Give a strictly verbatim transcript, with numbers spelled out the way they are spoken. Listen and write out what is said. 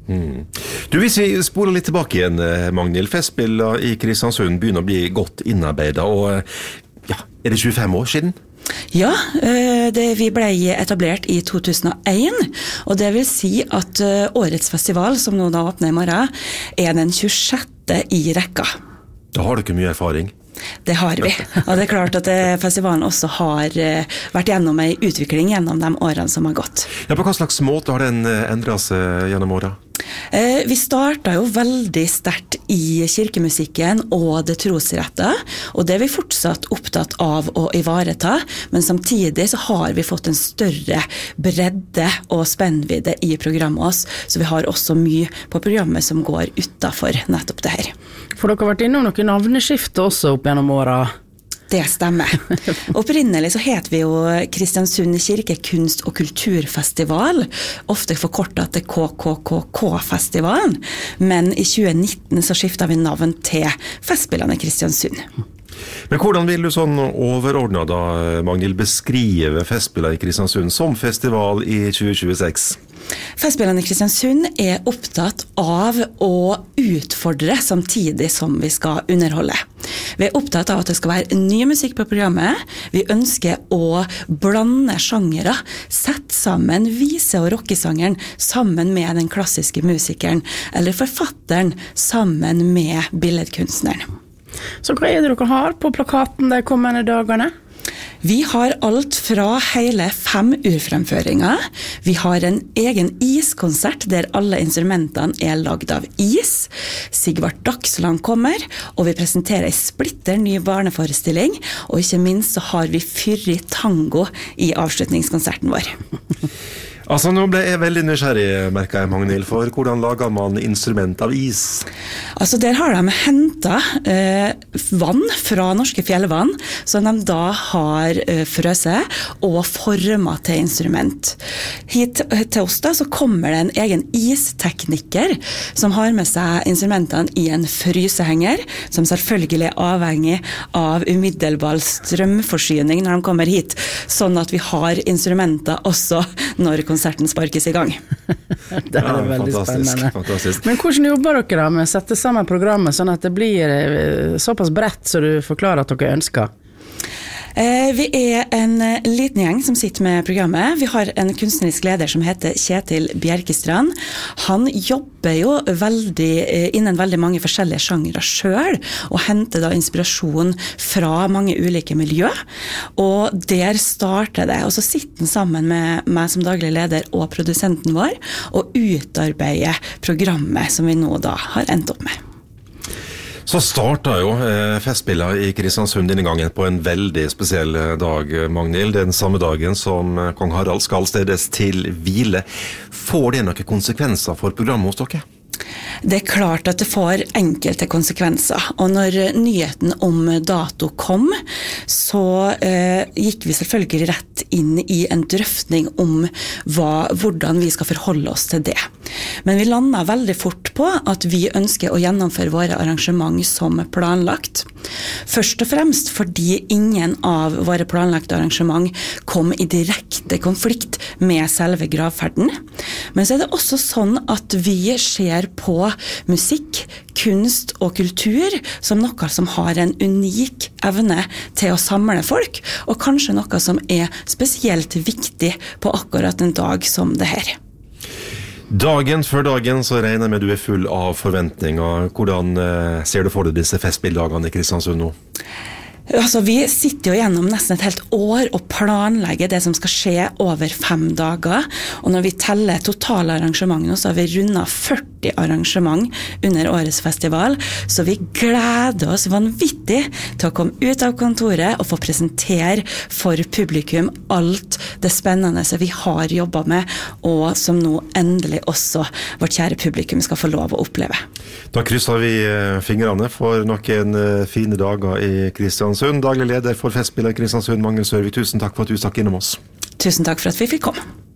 Mm. Du, hvis vi spoler litt tilbake igjen, Magnhild, festspillene i Kristiansund begynner å bli godt innarbeidet, og ja, er det tjuefem år siden? Ja, det, vi ble etablert i to tusen og en, og det vil si at årets festival, som nå da åpner i morgen, er den tjuesjette i rekka. Da har du ikke mye erfaring. Det har vi, og det er klart at festivalen også har vært gjennom en utvikling gjennom de årene som har gått. Ja, på hva slags måte har den endret seg gjennom året? Eh, vi startet jo veldig sterkt i kirkemusikken og det trosrette, og det er vi fortsatt opptatt av å ivareta, men samtidig så har vi fått en større bredde og spennvidde i programmet oss, så vi har også mye på programmet som går utenfor nettopp det her. For dere har vært innom noen navneskifte også opp gjennom året? Det stemmer. Opprinnelig så het vi jo Kristiansund kirke kunst- og kulturfestival, ofte forkortet til K K K K-festivalen, men i tjue nitten så skiftet vi navn til Festspillene i Kristiansund. Men hvordan vil du sånn overordnet da, Magnhild, beskrive Festspillene i Kristiansund som festival i tjue tjueseks? Festspillene i Kristiansund er opptatt av å utfordre samtidig som vi skal underholde. Vi er opptatt av at det skal være ny musikk på programmet. Vi ønsker å blande sjangere, sette sammen vise- og rockesangeren sammen med den klassiske musikeren, eller forfatteren sammen med billedkunstneren. Så hva er det dere har på plakaten de kommende dagene? Vi har alt fra hele fem urfremføringer. Vi har en egen iskonsert der alle instrumentene er lagd av is. Sigvart Dagsland kommer, og vi presenterer en splitter ny barneforestilling, og ikke minst så har vi fyrig tango i avslutningskonserten vår. Altså, nå ble jeg veldig nysgjerrig, merket jeg, Magnhild, for hvordan lager man instrument av is? Altså, der har de hentet eh, vann fra norske fjellvann, som de da har eh, frøse og formet til instrument. Hit til oss da, så kommer det en egen istekniker som har med seg instrumentene i en frysehenger, som selvfølgelig er avhengig av umiddelbar strømforsyning når de kommer hit, sånn at vi har instrumenter også når konserten sparkes i gang. Det er ja, veldig fantastisk, spennende. Fantastisk. Men hvordan jobber dere da med å sette sammen programmet sånn at det blir såpass bredt så du forklarer at dere ønsker? Eh, vi er en liten gjeng som sitter med programmet. Vi har en kunstnerisk leder som heter Kjetil Bjerkestrand. Han jobber jo veldig, eh, innen veldig mange forskjellige sjangere selv, og henter da inspirasjon fra mange ulike miljø. Og der starter det, og så sitter han sammen med meg som daglig leder og produsenten vår, og utarbeider programmet som vi nå da har endt opp med. Så startet jo eh, festspillene i Kristiansund denne gangen på en veldig spesiell dag, Magnhild. Den samme dagen som kong Harald skal stedes til hvile. Får det noen konsekvenser for programmet hos dere? Det er klart at det får enkelte konsekvenser, og når nyheten om dato kom, så eh, gikk vi selvfølgelig rett inn i en drøftning om hva, hvordan vi skal forholde oss til det. Men vi landet veldig fort på at vi ønsker å gjennomføre våre arrangement som planlagt. Først og fremst fordi ingen av våre planlagte arrangement kom i direkte konflikt med selve gravferden. Men så er det også sånn at vi ser på musikk, kunst og kultur som noe som har en unik evne til å samle folk, og kanskje noe som er spesielt viktig på akkurat en dag som det her. Dagen før dagen så regner jeg med du er full av forventninger. Hvordan eh, ser du for deg disse festspilldagene i Kristiansund nå? Altså, vi sitter jo gjennom nesten et helt år og planlegger det som skal skje over fem dager, og når vi teller totale arrangementene, så har vi rundet førti arrangement under årets festival, så vi gleder oss vanvittig til å komme ut av kontoret og få presentere for publikum alt det spennende som vi har jobbet med, og som nå endelig også vårt kjære publikum skal få lov å oppleve. Da krysser vi fingrene for noen fine dager i Kristiansund. Daglig leder for Festspillene i Kristiansund, Magnhild Sørvik, tusen takk for at du stakk innom oss. Tusen takk for at vi fikk komme.